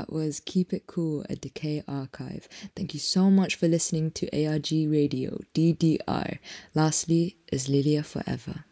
That was Keep It Cool, a Decay archive. Thank you so much for listening to ARG Radio, DDR. Lastly, is Lilia forever.